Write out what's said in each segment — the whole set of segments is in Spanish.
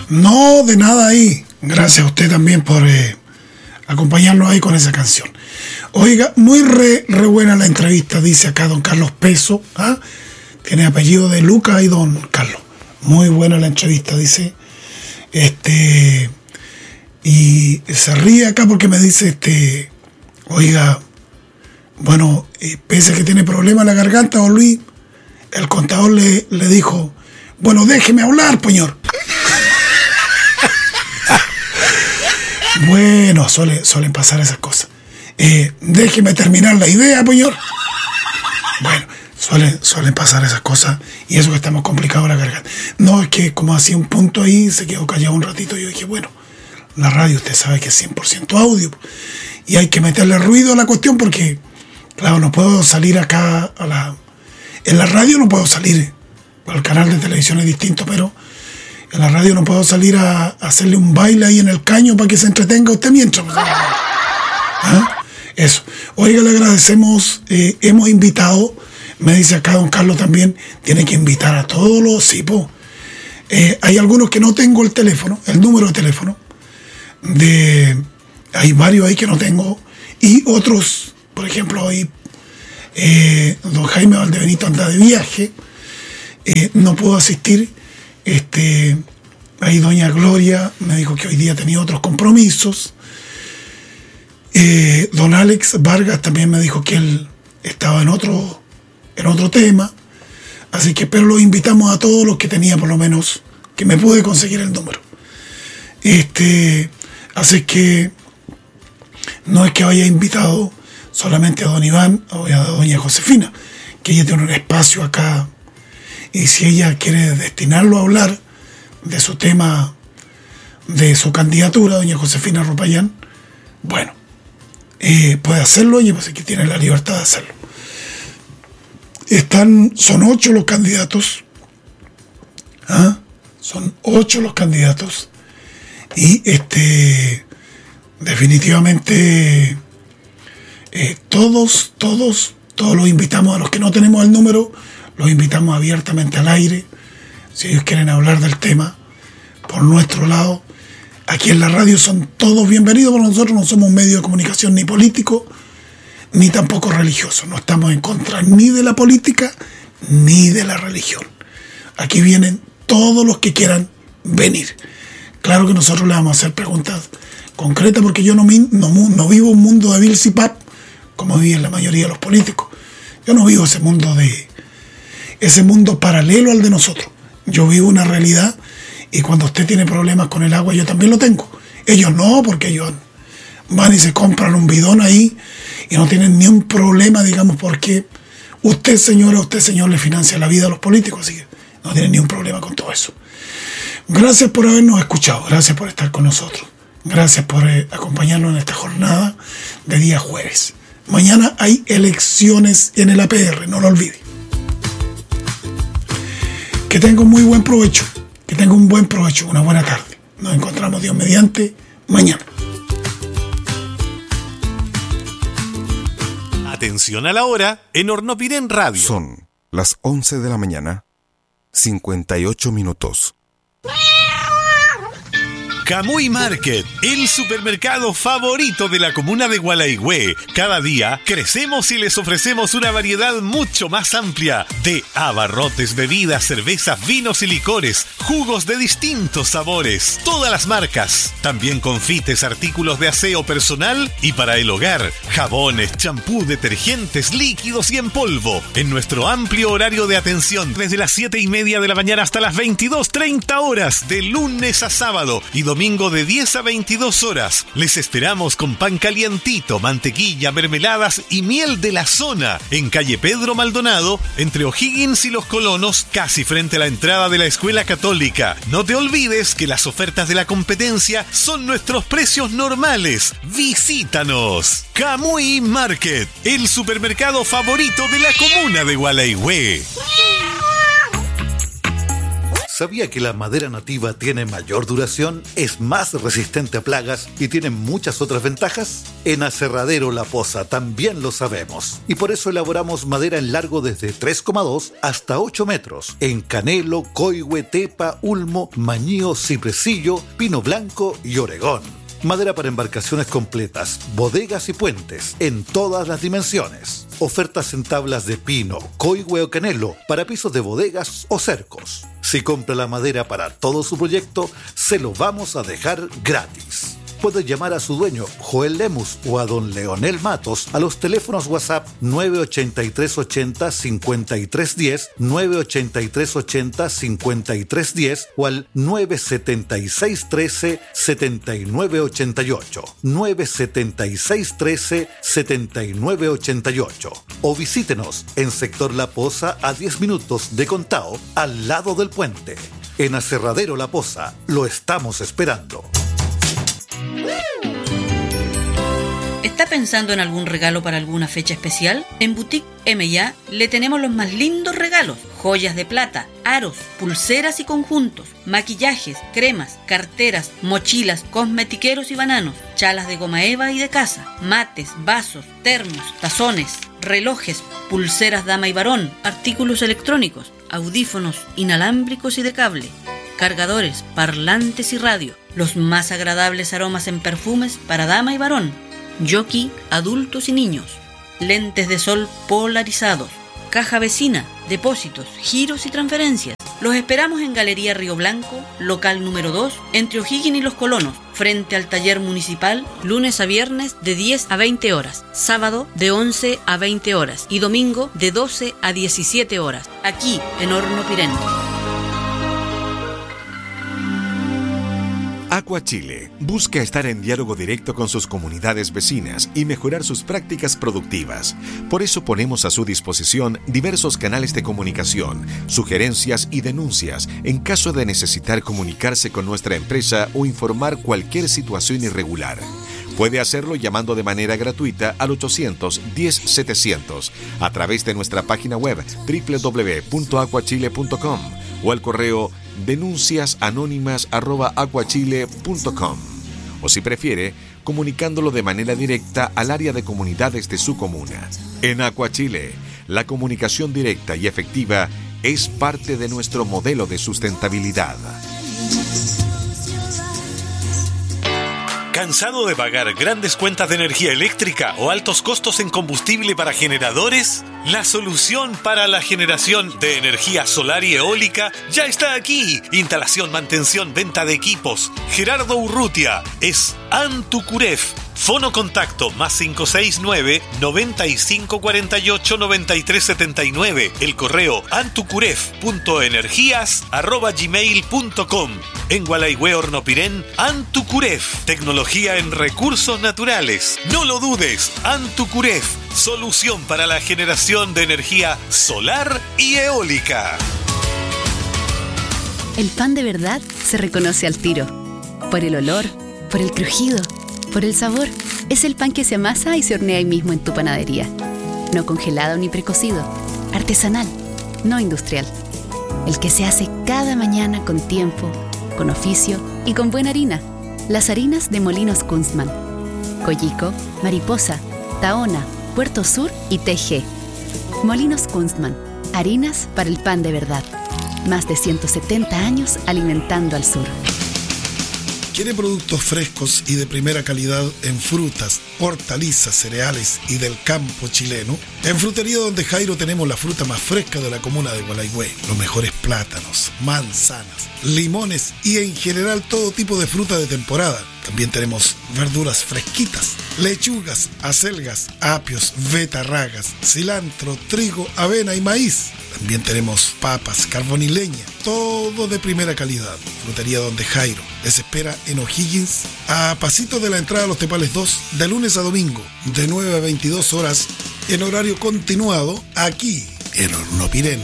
No, de nada ahí. Gracias a usted también por acompañarnos ahí con esa canción. Oiga, muy re buena la entrevista, dice acá don Carlos Peso. ¿Ah? Tiene apellido de Luca y don Carlos. Muy buena la entrevista, dice. Y se ríe acá porque me dice, oiga, bueno, pese a que tiene problemas en la garganta, don Luis, el contador le dijo, bueno, déjeme hablar, señor. Bueno, suelen pasar esas cosas. Déjeme terminar la idea, señor. Bueno, suelen pasar esas cosas. Y eso que estamos complicados la garganta. No, es que como hacía un punto ahí, se quedó callado un ratito. Y yo dije, bueno, la radio usted sabe que es 100% audio. Y hay que meterle ruido a la cuestión porque, claro, no puedo salir acá en la radio no puedo salir. El canal de televisión es distinto, pero en la radio no puedo salir a hacerle un baile ahí en el caño para que se entretenga usted mientras. ¿Ah? Eso. Oiga, le agradecemos. Hemos invitado, me dice acá don Carlos también, tiene que invitar a todos los cipos. Hay algunos que no tengo el teléfono, el número de teléfono. Hay varios ahí que no tengo. Y otros, por ejemplo, hoy don Jaime Valdebenito anda de viaje. No puedo asistir. Ahí doña Gloria me dijo que hoy día tenía otros compromisos. Don Alex Vargas también me dijo que él estaba en otro tema. Así que pero los invitamos a todos los que tenía, por lo menos que me pude conseguir el número. Así que no es que haya invitado solamente a don Iván o a doña Josefina, que ella tiene un espacio acá. Y si ella quiere destinarlo a hablar de su tema, de su candidatura, doña Josefina Ropayán, bueno, puede hacerlo, y pues que tiene la libertad de hacerlo. Son 8 los candidatos. ¿Ah? Son 8 los candidatos. Y definitivamente todos los invitamos. A los que no tenemos el número, los invitamos abiertamente al aire. Si ellos quieren hablar del tema por nuestro lado, aquí en la radio son todos bienvenidos, porque nosotros no somos un medio de comunicación ni político, ni tampoco religioso. No estamos en contra ni de la política, ni de la religión. Aquí vienen todos los que quieran venir. Claro que nosotros le vamos a hacer preguntas concretas, porque yo no vivo un mundo de Bill Cipap como viven la mayoría de los políticos. Yo no vivo ese mundo paralelo al de nosotros. Yo vivo una realidad, y cuando usted tiene problemas con el agua, yo también lo tengo. Ellos no, porque ellos van y se compran un bidón ahí y no tienen ni un problema, digamos, porque usted, señora, usted, señor, le financia la vida a los políticos, así que no tienen ni un problema con todo eso. Gracias por habernos escuchado, gracias por estar con nosotros, gracias por acompañarnos en esta jornada de día jueves. Mañana hay elecciones en el APR, no lo olvide. Que tenga un muy buen provecho, una buena tarde. Nos encontramos, Dios mediante, mañana. Atención a la hora en Hornopirén Radio. Son las 11 de la mañana, 58 minutos. Camuy Market, el supermercado favorito de la comuna de Gualaigüe. Cada día crecemos y les ofrecemos una variedad mucho más amplia de abarrotes, bebidas, cervezas, vinos y licores, jugos de distintos sabores, todas las marcas. También confites, artículos de aseo personal y para el hogar, jabones, champú, detergentes, líquidos y en polvo. En nuestro amplio horario de atención, desde las 7:30 de la mañana hasta las 22:30 horas, de lunes a sábado y domingo de 10 a 22 horas. Les esperamos con pan calientito, mantequilla, mermeladas y miel de la zona en calle Pedro Maldonado, entre O'Higgins y Los Colonos, casi frente a la entrada de la Escuela Católica. No te olvides que las ofertas de la competencia son nuestros precios normales. Visítanos. Camuy Market, el supermercado favorito de la comuna de Gualaigüe. ¿Sabía que la madera nativa tiene mayor duración, es más resistente a plagas y tiene muchas otras ventajas? En Aserradero La Poza también lo sabemos y por eso elaboramos madera en largo desde 3,2 hasta 8 metros en canelo, coihue, tepa, ulmo, mañío, cipresillo, pino blanco y oregón. Madera para embarcaciones completas, bodegas y puentes en todas las dimensiones. Ofertas en tablas de pino, coihue o canelo para pisos de bodegas o cercos. Si compra la madera para todo su proyecto, se lo vamos a dejar gratis. Puede llamar a su dueño, Joel Lemus, o a don Leonel Matos a los teléfonos WhatsApp 98380-5310, 98380-5310 o al 97613-7988, 97613-7988. O visítenos en Sector La Poza a 10 minutos de Contao, al lado del puente. En Aserradero La Poza, lo estamos esperando. ¿Está pensando en algún regalo para alguna fecha especial? En Boutique M&A le tenemos los más lindos regalos: joyas de plata, aros, pulseras y conjuntos, maquillajes, cremas, carteras, mochilas, cosmetiqueros y bananos, chalas de goma eva y de casa, mates, vasos, termos, tazones, relojes, pulseras dama y varón, artículos electrónicos, audífonos inalámbricos y de cable, cargadores, parlantes y radio, los más agradables aromas en perfumes para dama y varón, jockey, adultos y niños, lentes de sol polarizados, caja vecina, depósitos, giros y transferencias. Los esperamos en Galería Río Blanco, local número 2, entre O'Higgins y Los Colonos, frente al taller municipal, lunes a viernes de 10 a 20 horas, sábado de 11 a 20 horas y domingo de 12 a 17 horas, aquí en Horno Pirén. Aqua Chile busca estar en diálogo directo con sus comunidades vecinas y mejorar sus prácticas productivas. Por eso ponemos a su disposición diversos canales de comunicación, sugerencias y denuncias en caso de necesitar comunicarse con nuestra empresa o informar cualquier situación irregular. Puede hacerlo llamando de manera gratuita al 810-700 a través de nuestra página web www.aquachile.com o al correo denunciasanónimas@aquachile.com, o si prefiere, comunicándolo de manera directa al área de comunidades de su comuna. En Aqua Chile, la comunicación directa y efectiva es parte de nuestro modelo de sustentabilidad. ¿Cansado de pagar grandes cuentas de energía eléctrica o altos costos en combustible para generadores? La solución para la generación de energía solar y eólica ya está aquí. Instalación, mantención, venta de equipos. Gerardo Urrutia es Antucuref. Fono contacto +569 9548 9379. El correo antucuref.energías@gmail.com. En Gualaihue, Horno Pirén, Antucuref. Tecnología en recursos naturales. No lo dudes, Antucuref. Solución para la generación de energía solar y eólica. El pan de verdad se reconoce al tiro. Por el olor, por el crujido, por el sabor. Es el pan que se amasa y se hornea ahí mismo en tu panadería. No congelado ni precocido. Artesanal, no industrial. El que se hace cada mañana con tiempo, con oficio y con buena harina. Las harinas de Molinos Kunstmann. Coyico, Mariposa, Tahona, Puerto Sur y TG. Molinos Kunstmann. Harinas para el pan de verdad. Más de 170 años alimentando al sur. ¿Quiere productos frescos y de primera calidad en frutas, hortalizas, cereales y del campo chileno? En Frutería Donde Jairo tenemos la fruta más fresca de la comuna de Gualaihue. Los mejores plátanos, manzanas, limones y en general todo tipo de fruta de temporada. También tenemos verduras fresquitas, lechugas, acelgas, apios, betarragas, cilantro, trigo, avena y maíz. También tenemos papas, carbón y leña, todo de primera calidad. Frutería Donde Jairo les espera en O'Higgins, a pasito de la entrada a Los Tepales 2, de lunes a domingo, de 9 a 22 horas, en horario continuado, aquí en Horno Pirén.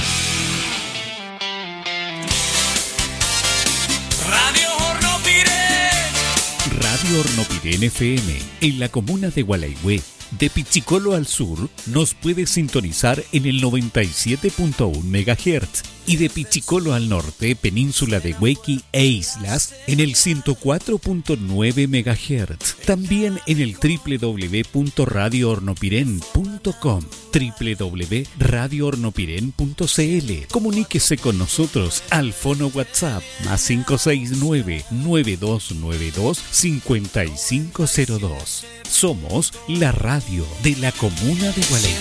Radio Horno Pirén. Radio Horno Pirén FM, en la comuna de Gualaihue, De Pichicolo al sur nos puede sintonizar en el 97.1 MHz y de Pichicolo al norte, península de Huequi e islas, en el 104.9 MHz. También en el www.radiohornopiren.com, www.radiohornopiren.cl. Comuníquese con nosotros al fono WhatsApp más 569-9292-5502. Somos la radio de la comuna de Gualeguay.